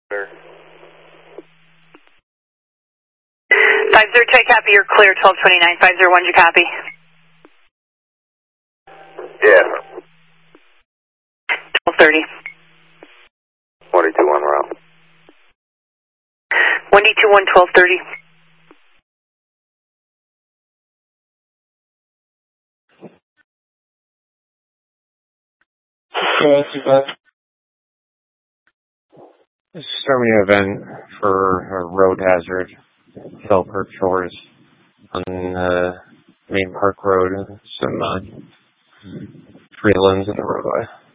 Clear. 50 Tech, copy, you're clear, 1229. 501, did you copy? Yeah. 1230. 22 on route. 1D21, 1230. This is starting an event for a road hazard, Philpert Shores, on Main Park Road, some tree limbs in the roadway.